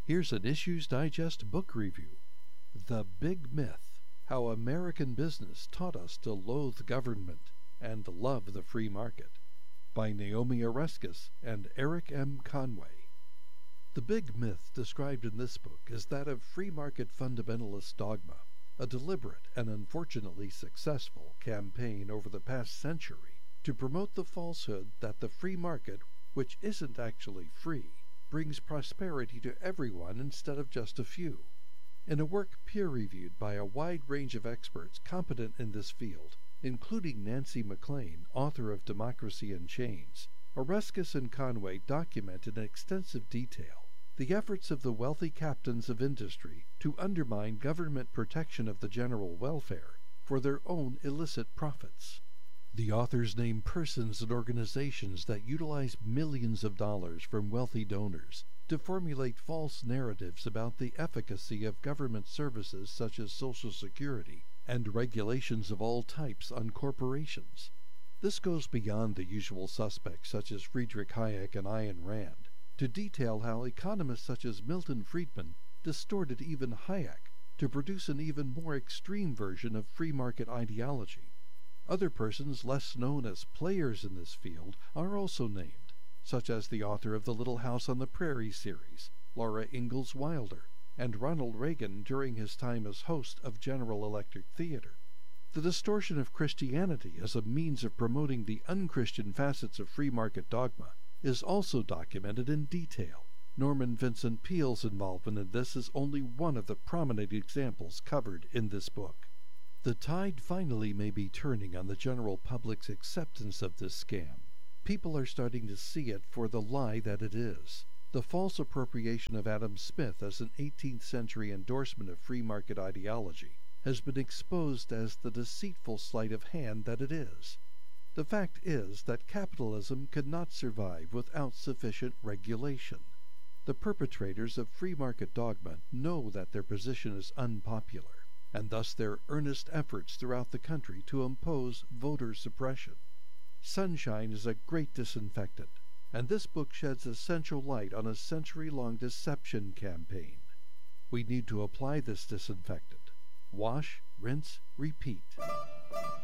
Here's an Issues Digest book review. The Big Myth: How American Business Taught Us to Loathe Government and Love the Free Market, by Naomi Oreskes and Eric M. Conway. The big myth described in this book is that of free market fundamentalist dogma, a deliberate and unfortunately successful campaign over the past century to promote the falsehood that the free market, which isn't actually free, brings prosperity to everyone instead of just a few. In a work peer-reviewed by a wide range of experts competent in this field, including Nancy MacLean, author of Democracy in Chains, Oreskes and Conway document in extensive detail the efforts of the wealthy captains of industry to undermine government protection of the general welfare for their own illicit profits. The authors name persons and organizations that utilize millions of dollars from wealthy donors to formulate false narratives about the efficacy of government services such as Social Security and regulations of all types on corporations. This goes beyond the usual suspects such as Friedrich Hayek and Ayn Rand to detail how economists such as Milton Friedman distorted even Hayek to produce an even more extreme version of free market ideology. Other persons less known as players in this field are also named, such as the author of the Little House on the Prairie series, Laura Ingalls Wilder, and Ronald Reagan during his time as host of General Electric Theater. The distortion of Christianity as a means of promoting the unchristian facets of free market dogma is also documented in detail. Norman Vincent Peale's involvement in this is only one of the prominent examples covered in this book. The tide finally may be turning on the general public's acceptance of this scam. People are starting to see it for the lie that it is. The false appropriation of Adam Smith as an 18th century endorsement of free market ideology has been exposed as the deceitful sleight of hand that it is. The fact is that capitalism could not survive without sufficient regulation. The perpetrators of free market dogma know that their position is unpopular, and thus their earnest efforts throughout the country to impose voter suppression. Sunshine is a great disinfectant, and this book sheds essential light on a century-long deception campaign. We need to apply this disinfectant. Wash, rinse, repeat.